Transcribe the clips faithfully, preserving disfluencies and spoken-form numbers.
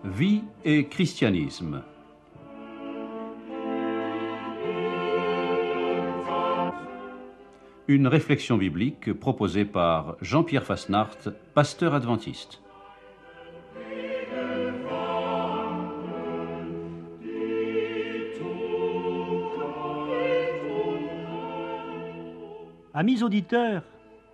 Vie et christianisme. Une réflexion biblique proposée par Jean-Pierre Fasnart, pasteur adventiste. Amis auditeurs,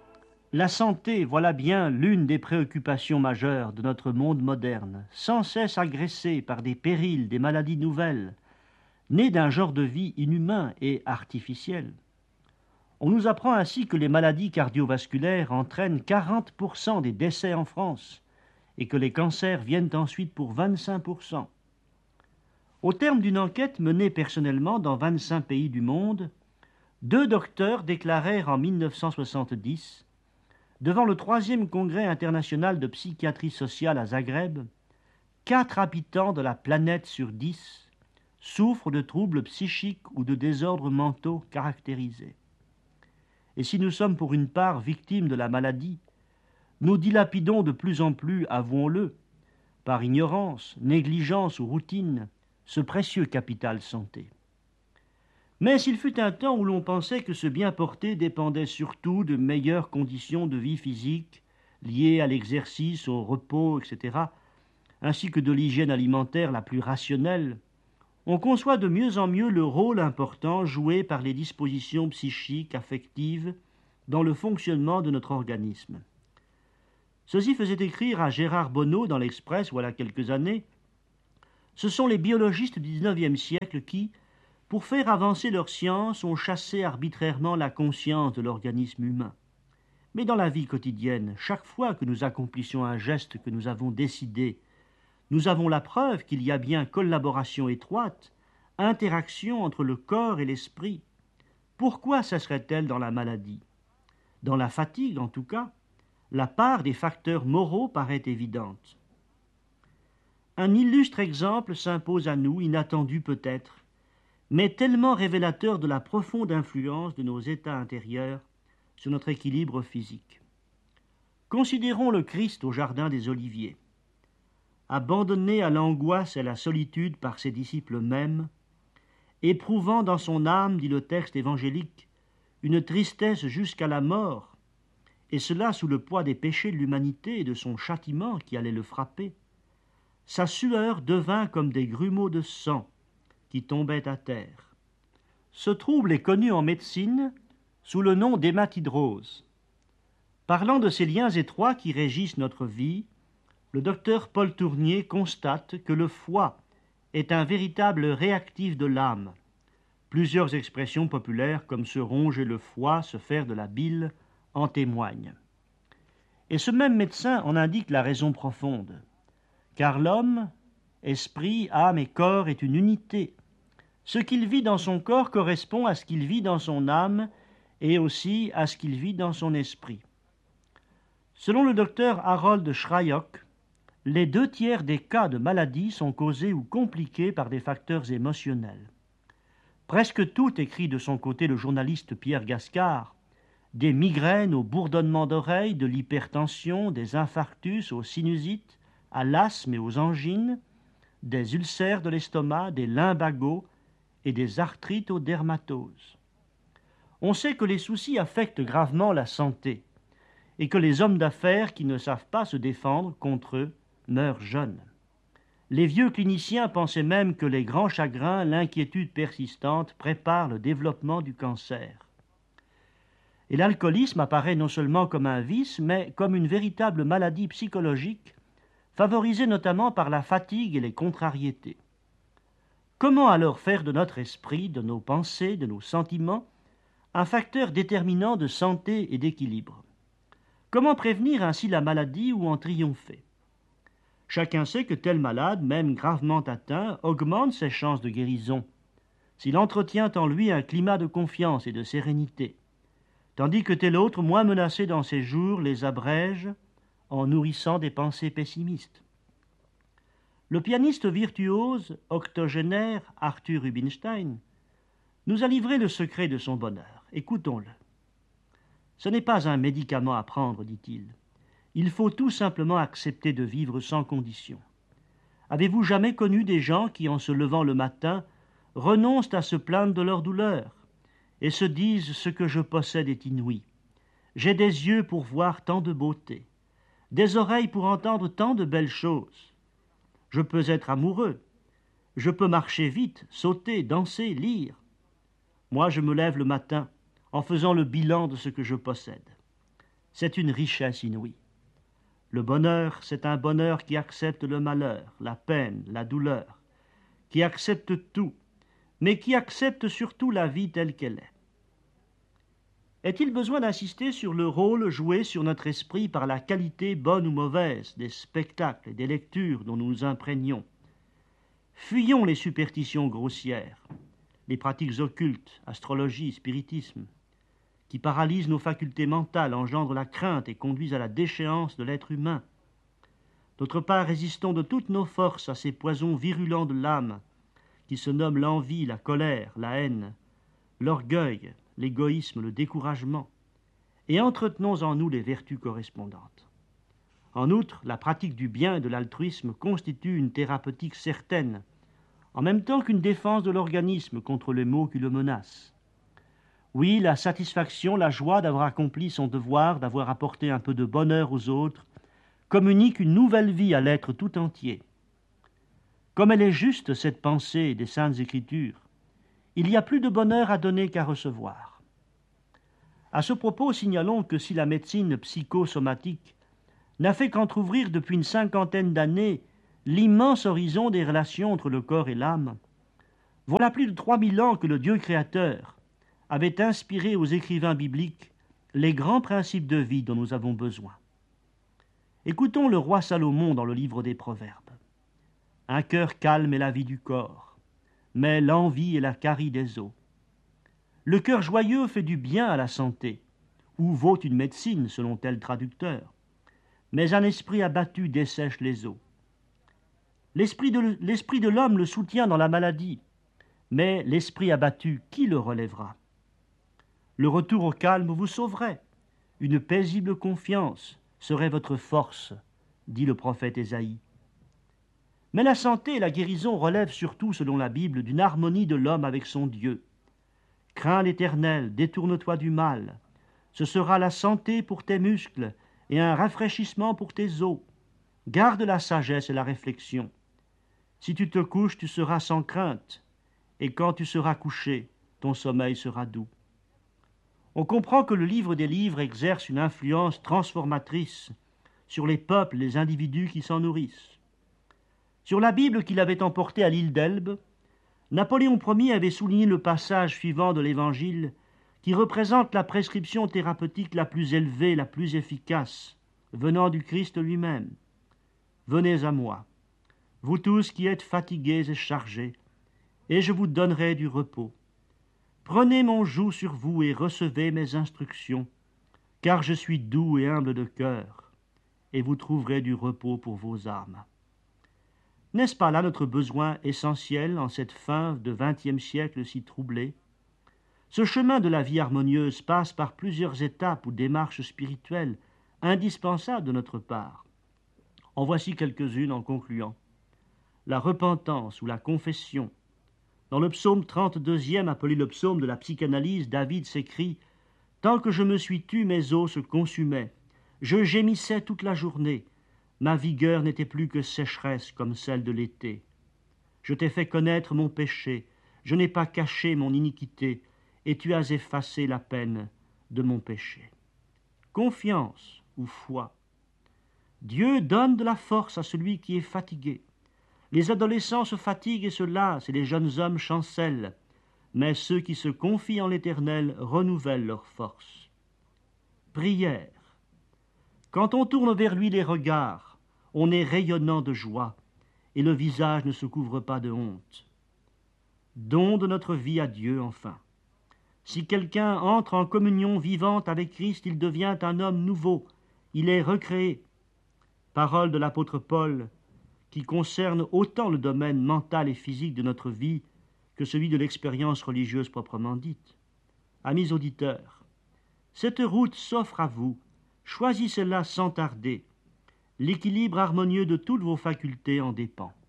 la santé, voilà bien l'une des préoccupations majeures de notre monde moderne, sans cesse agressée par des périls, des maladies nouvelles, nées d'un genre de vie inhumain et artificiel. On nous apprend ainsi que les maladies cardiovasculaires entraînent quarante pour cent des décès en France et que les cancers viennent ensuite pour vingt-cinq pour cent. Au terme d'une enquête menée personnellement dans vingt-cinq pays du monde, deux docteurs déclarèrent en mille neuf cent soixante-dix, devant le troisième congrès international de psychiatrie sociale à Zagreb, quatre habitants de la planète sur dix souffrent de troubles psychiques ou de désordres mentaux caractérisés. Et si nous sommes pour une part victimes de la maladie, nous dilapidons de plus en plus, avouons-le, par ignorance, négligence ou routine, ce précieux capital santé. Mais il fut un temps où l'on pensait que ce bien porté dépendait surtout de meilleures conditions de vie physique, liées à l'exercice, au repos, et cetera, ainsi que de l'hygiène alimentaire la plus rationnelle. On conçoit de mieux en mieux le rôle important joué par les dispositions psychiques, affectives, dans le fonctionnement de notre organisme. Ceci faisait écrire à Gérard Bonneau dans l'Express, voilà quelques années. Ce sont les biologistes du dix-neuvième siècle qui, pour faire avancer leur science, ont chassé arbitrairement la conscience de l'organisme humain. Mais dans la vie quotidienne, chaque fois que nous accomplissions un geste que nous avons décidé, nous avons la preuve qu'il y a bien collaboration étroite, interaction entre le corps et l'esprit. Pourquoi cesserait-elle dans la maladie? Dans la fatigue, en tout cas, la part des facteurs moraux paraît évidente. Un illustre exemple s'impose à nous, inattendu peut-être, mais tellement révélateur de la profonde influence de nos états intérieurs sur notre équilibre physique. Considérons le Christ au jardin des Oliviers. Abandonné à l'angoisse et à la solitude par ses disciples mêmes, éprouvant dans son âme, dit le texte évangélique, une tristesse jusqu'à la mort, et cela sous le poids des péchés de l'humanité et de son châtiment qui allait le frapper, sa sueur devint comme des grumeaux de sang qui tombaient à terre. Ce trouble est connu en médecine sous le nom d'hématidrose. Parlant de ces liens étroits qui régissent notre vie, le docteur Paul Tournier constate que le foie est un véritable réactif de l'âme. Plusieurs expressions populaires comme se ronger le foie, se faire de la bile, en témoignent. Et ce même médecin en indique la raison profonde. Car l'homme, esprit, âme et corps est une unité. Ce qu'il vit dans son corps correspond à ce qu'il vit dans son âme et aussi à ce qu'il vit dans son esprit. Selon le docteur Harold Shryock, les deux tiers des cas de maladie sont causés ou compliqués par des facteurs émotionnels. Presque tout, écrit de son côté le journaliste Pierre Gascard, des migraines au bourdonnement d'oreilles, de l'hypertension, des infarctus aux sinusites, à l'asthme et aux angines, des ulcères de l'estomac, des lumbagos et des arthrites aux dermatoses. On sait que les soucis affectent gravement la santé et que les hommes d'affaires qui ne savent pas se défendre contre eux meurent jeunes. Les vieux cliniciens pensaient même que les grands chagrins, l'inquiétude persistante préparent le développement du cancer. Et l'alcoolisme apparaît non seulement comme un vice, mais comme une véritable maladie psychologique, favorisée notamment par la fatigue et les contrariétés. Comment alors faire de notre esprit, de nos pensées, de nos sentiments, un facteur déterminant de santé et d'équilibre? Comment prévenir ainsi la maladie ou en triompher? Chacun sait que tel malade, même gravement atteint, augmente ses chances de guérison, s'il entretient en lui un climat de confiance et de sérénité, tandis que tel autre, moins menacé dans ses jours, les abrège en nourrissant des pensées pessimistes. Le pianiste virtuose, octogénaire Arthur Rubinstein nous a livré le secret de son bonheur. Écoutons-le. Ce n'est pas un médicament à prendre, dit-il. Il faut tout simplement accepter de vivre sans condition. Avez-vous jamais connu des gens qui, en se levant le matin, renoncent à se plaindre de leur douleur et se disent « ce que je possède est inouï. J'ai des yeux pour voir tant de beauté, des oreilles pour entendre tant de belles choses. Je peux être amoureux, je peux marcher vite, sauter, danser, lire. Moi, je me lève le matin en faisant le bilan de ce que je possède. C'est une richesse inouïe. Le bonheur, c'est un bonheur qui accepte le malheur, la peine, la douleur, qui accepte tout, mais qui accepte surtout la vie telle qu'elle est. Est-il besoin d'insister sur le rôle joué sur notre esprit par la qualité bonne ou mauvaise des spectacles et des lectures dont nous nous imprégnons? Fuyons les superstitions grossières, les pratiques occultes, astrologie, spiritisme, qui paralysent nos facultés mentales, engendrent la crainte et conduisent à la déchéance de l'être humain. D'autre part, résistons de toutes nos forces à ces poisons virulents de l'âme, qui se nomment l'envie, la colère, la haine, l'orgueil, l'égoïsme, le découragement, et entretenons en nous les vertus correspondantes. En outre, la pratique du bien et de l'altruisme constitue une thérapeutique certaine, en même temps qu'une défense de l'organisme contre les maux qui le menacent. Oui, la satisfaction, la joie d'avoir accompli son devoir, d'avoir apporté un peu de bonheur aux autres, communique une nouvelle vie à l'être tout entier. Comme elle est juste, cette pensée des Saintes Écritures, il y a plus de bonheur à donner qu'à recevoir. À ce propos, signalons que si la médecine psychosomatique n'a fait qu'entrouvrir depuis une cinquantaine d'années l'immense horizon des relations entre le corps et l'âme, voilà plus de trois mille ans que le Dieu créateur avait inspiré aux écrivains bibliques les grands principes de vie dont nous avons besoin. Écoutons le roi Salomon dans le livre des Proverbes. Un cœur calme est la vie du corps, mais l'envie est la carie des os. Le cœur joyeux fait du bien à la santé, ou vaut une médecine, selon tel traducteur, mais un esprit abattu dessèche les os. L'esprit de, l'esprit de l'homme le soutient dans la maladie, mais l'esprit abattu, qui le relèvera? Le retour au calme vous sauverait. Une paisible confiance serait votre force, dit le prophète Ésaïe. Mais la santé et la guérison relèvent surtout, selon la Bible, d'une harmonie de l'homme avec son Dieu. Crains l'Éternel, détourne-toi du mal. Ce sera la santé pour tes muscles et un rafraîchissement pour tes os. Garde la sagesse et la réflexion. Si tu te couches, tu seras sans crainte, et quand tu seras couché, ton sommeil sera doux. On comprend que le livre des livres exerce une influence transformatrice sur les peuples et les individus qui s'en nourrissent. Sur la Bible qu'il avait emportée à l'île d'Elbe, Napoléon Ier avait souligné le passage suivant de l'Évangile qui représente la prescription thérapeutique la plus élevée, la plus efficace, venant du Christ lui-même. « Venez à moi, vous tous qui êtes fatigués et chargés, et je vous donnerai du repos. Prenez mon joug sur vous et recevez mes instructions, car je suis doux et humble de cœur, et vous trouverez du repos pour vos âmes. » N'est-ce pas là notre besoin essentiel en cette fin de vingtième siècle si troublé? Ce chemin de la vie harmonieuse passe par plusieurs étapes ou démarches spirituelles indispensables de notre part. En voici quelques-unes en concluant. La repentance ou la confession. Dans le psaume trente-deuxième, appelé le psaume de la psychanalyse, David s'écrie « Tant que je me suis tu, mes os se consumaient. Je gémissais toute la journée. Ma vigueur n'était plus que sécheresse comme celle de l'été. Je t'ai fait connaître mon péché. Je n'ai pas caché mon iniquité, et tu as effacé la peine de mon péché. » Confiance ou foi. Dieu donne de la force à celui qui est fatigué. Les adolescents se fatiguent et se lassent, et les jeunes hommes chancellent, mais ceux qui se confient en l'Éternel renouvellent leur force. Prière. Quand on tourne vers lui les regards, on est rayonnant de joie, et le visage ne se couvre pas de honte. Don de notre vie à Dieu, enfin. Si quelqu'un entre en communion vivante avec Christ, il devient un homme nouveau, il est recréé. Parole de l'apôtre Paul, qui concerne autant le domaine mental et physique de notre vie que celui de l'expérience religieuse proprement dite. Amis auditeurs, cette route s'offre à vous, choisissez-la sans tarder. L'équilibre harmonieux de toutes vos facultés en dépend.